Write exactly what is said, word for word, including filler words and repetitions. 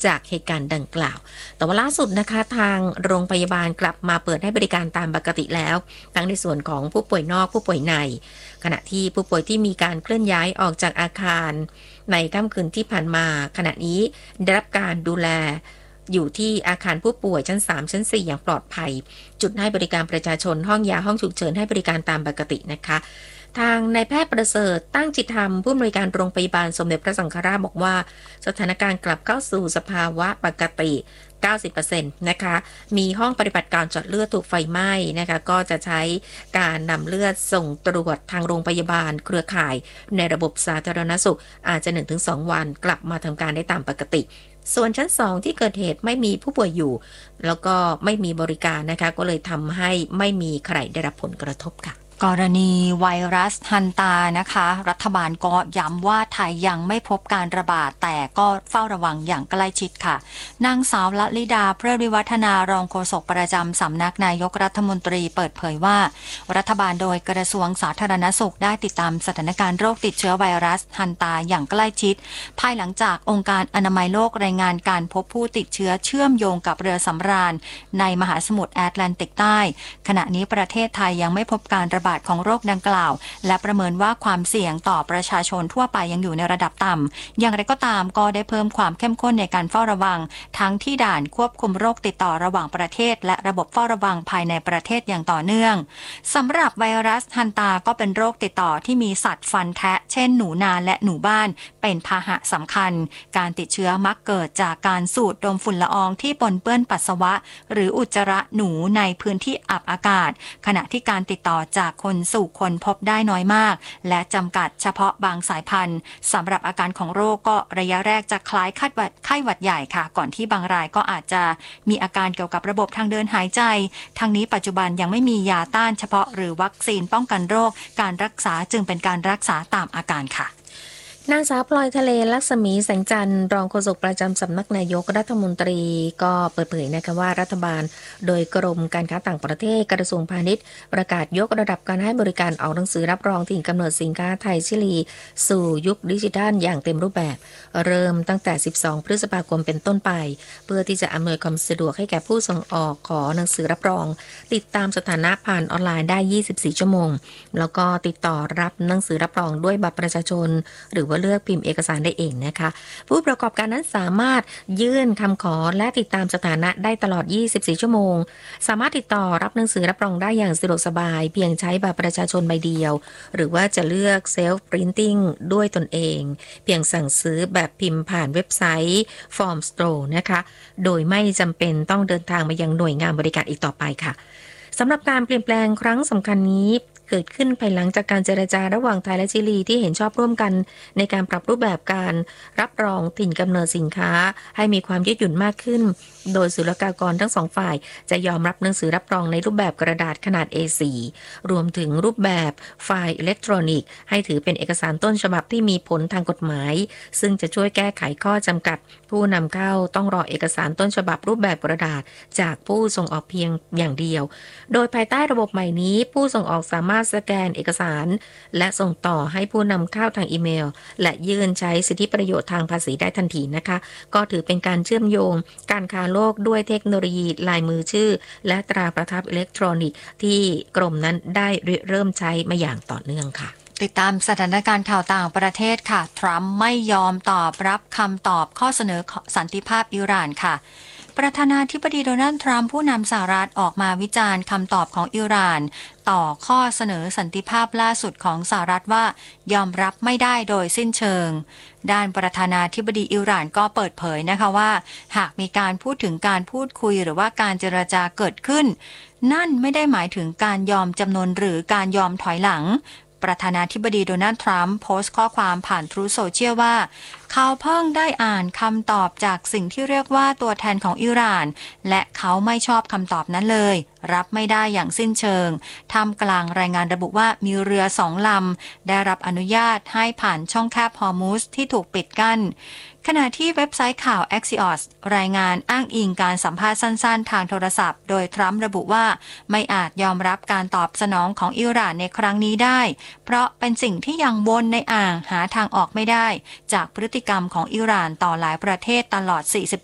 จากเหตุการณ์ดังกล่าวแต่ว่าล่าสุดนะคะทางโรงพยาบาลกลับมาเปิดให้บริการตามปกติแล้วทั้งในส่วนของผู้ป่วยนอกผู้ป่วยในขณะที่ผู้ป่วยที่มีการเคลื่อนย้ายออกจากอาคารในค่ำคืนที่ผ่านมาขณะนี้ได้รับการดูแลอยู่ที่อาคารผู้ป่วยชั้นสามชั้นสี่อย่างปลอดภัยจุดให้บริการประชาชนห้องยาห้องฉุกเฉินให้บริการตามปกตินะคะทางนายแพทย์ประเสริฐตั้งจิตธรรมผู้อำนวยการโรงพยาบาลสมเด็จพระสังฆราชบอกว่าสถานการณ์กลับเข้าสู่สภาวะปกติ เก้าสิบเปอร์เซ็นต์ นะคะมีห้องปฏิบัติการเจาะเลือดถูกไฟไหม้นะคะก็จะใช้การนำเลือดส่งตรวจทางโรงพยาบาลเครือข่ายในระบบสาธารณสุขอาจจะ หนึ่งถึงสอง วันกลับมาทำการได้ตามปกติส่วนชั้นสองที่เกิดเหตุไม่มีผู้ป่วยอยู่แล้วก็ไม่มีบริการนะคะก็เลยทำให้ไม่มีใครได้รับผลกระทบค่ะกรณีไวรัสฮันตานะคะรัฐบาลก็ย้ำว่าไทยยังไม่พบการระบาดแต่ก็เฝ้าระวังอย่างใกล้ชิดค่ะนางสาวละลิดาเพริวัฒนารองโฆษกประจำสำนักนายกรัฐมนตรีเปิดเผยว่ารัฐบาลโดยกระทรวงสาธารณสุขได้ติดตามสถานการณ์โรคติดเชื้อไวรัสฮันตาอย่างใกล้ชิดภายหลังจากองค์การอนามัยโลกรายงานการพบผู้ติดเชื้อเชื่อมโยงกับเรือสำราญในมหาสมุทรแอตแลนติกใต้ขณะนี้ประเทศไทยยังไม่พบการระบาดของโรคดังกล่าวและประเมินว่าความเสี่ยงต่อประชาชนทั่วไปยังอยู่ในระดับต่ำอย่างไรก็ตามก็ได้เพิ่มความเข้มข้นในการเฝ้าระวังทั้งที่ด่านควบคุมโรคติดต่อระหว่างประเทศและระบบเฝ้าระวังภายในประเทศอย่างต่อเนื่องสำหรับไวรัสฮันตาก็เป็นโรคติดต่อที่มีสัตว์ฟันแทะเช่นหนูนาและหนูบ้านเป็นพาหะสำคัญการติดเชื้อมักเกิดจากการสูดดมฝุ่นละอองที่ปนเปื้อนปัสสาวะหรืออุจจาระหนูในพื้นที่อับอากาศขณะที่การติดต่อจากคนสู่คนพบได้น้อยมากและจำกัดเฉพาะบางสายพันธุ์สำหรับอาการของโรคก็ระยะแรกจะคล้ายไข้หวัดไข้หวัดใหญ่ค่ะก่อนที่บางรายก็อาจจะมีอาการเกี่ยวกับระบบทางเดินหายใจทั้งนี้ปัจจุบันยังไม่มียาต้านเฉพาะหรือวัคซีนป้องกันโรคการรักษาจึงเป็นการรักษาตามอาการค่ะนางสาวพลอยทะเลลักษมีแสงจันทร์รองโฆษกประจำสำนักนายกรัฐมนตรีก็เปิดเผยนะคะว่ารัฐบาลโดยกรมการค้าต่างประเทศกระทรวงพาณิชย์ประกาศยกระดับการให้บริการออกหนังสือรับรองถิ่นกำเนิดสินค้าไทยชิลีสู่ยุคดิจิทัลอย่างเต็มรูปแบบเริ่มตั้งแต่สิบสองพฤษภาคมเป็นต้นไปเพื่อที่จะอำนวยความสะดวกให้แก่ผู้ส่งออกขอหนังสือรับรองติดตามสถานะผ่านออนไลน์ได้ยี่สิบสี่ชั่วโมงแล้วก็ติดต่อรับหนังสือรับรองด้วยบัตรประชาชนหรือว่าเลือกพิมพ์เอกสารได้เองนะคะผู้ประกอบการนั้นสามารถยื่นคำขอและติดตามสถานะได้ตลอดยี่สิบสี่ชั่วโมงสามารถติดต่อรับหนังสือรับรองได้อย่างสะดวกสบายเพียงใช้บัตรประชาชนใบเดียวหรือว่าจะเลือกเซลฟ์ปรินติ้งด้วยตนเองเพียงสั่งซื้อแบบพิมพ์ผ่านเว็บไซต์ Form Store นะคะโดยไม่จำเป็นต้องเดินทางมายังหน่วยงานบริการอีกต่อไปค่ะสำหรับการเปลี่ยนแปลงครั้งสำคัญนี้เกิดขึ้นภายหลังจากการเจรจาระหว่างไทยและชิลีที่เห็นชอบร่วมกันในการปรับรูปแบบการรับรองถิ่นกำเนิดสินค้าให้มีความยืดหยุ่นมากขึ้นโดยศุลกากรทั้งสองฝ่ายจะยอมรับหนังสือรับรองในรูปแบบกระดาษขนาด เอ โฟร์ รวมถึงรูปแบบไฟล์อิเล็กทรอนิกส์ให้ถือเป็นเอกสารต้นฉบับที่มีผลทางกฎหมายซึ่งจะช่วยแก้ไขข้อจำกัดผู้นำเข้าต้องรอเอกสารต้นฉบับรูปแบบกระดาษจากผู้ส่งออกเพียงอย่างเดียวโดยภายใต้ระบบใหม่นี้ผู้ส่งออกสามารถสแกนเอกสารและส่งต่อให้ผู้นำเข้าทางอีเมลและยื่นใช้สิทธิประโยชน์ทางภาษีได้ทันทีนะคะก็ถือเป็นการเชื่อมโยงการค้าโลกด้วยเทคโนโลยีลายมือชื่อและตราประทับอิเล็กทรอนิกส์ที่กรมนั้นได้เริ่มใช้มาอย่างต่อเนื่องค่ะติดตามสถานการณ์ข่าวต่างประเทศค่ะทรัมป์ไม่ยอมตอบรับคำตอบข้อเสนอสันติภาพอิหร่านค่ะประธานาธิบดีโดนัลด์ทรัมป์ผู้นำสหรัฐออกมาวิจารณ์คำตอบของอิหร่านต่อข้อเสนอสันติภาพล่าสุดของสหรัฐว่ายอมรับไม่ได้โดยสิ้นเชิงด้านประธานาธิบดีอิหร่านก็เปิดเผยนะคะว่าหากมีการพูดถึงการพูดคุยหรือว่าการเจรจาเกิดขึ้นนั่นไม่ได้หมายถึงการยอมจำนนหรือการยอมถอยหลังประธานาธิบดีโดนัลด์ทรัมป์โพสต์ข้อความผ่านทรูโซเชียลว่าเขาเพิ่งได้อ่านคำตอบจากสิ่งที่เรียกว่าตัวแทนของอิหร่านและเขาไม่ชอบคำตอบนั้นเลยรับไม่ได้อย่างสิ้นเชิงท่ามกลางรายงานระบุว่ามีเรือสองลำได้รับอนุญาตให้ผ่านช่องแคบฮอร์มุซที่ถูกปิดกั้นขณะที่เว็บไซต์ข่าว Axios รายงานอ้างอิงการสัมภาษณ์สั้นๆทางโทรศัพท์โดยทรัมป์ระบุว่าไม่อาจยอมรับการตอบสนองของอิหร่านในครั้งนี้ได้เพราะเป็นสิ่งที่ยังวนในอ่างหาทางออกไม่ได้จากพฤติกรรมของอิหร่านต่อหลายประเทศตลอดสี่สิบ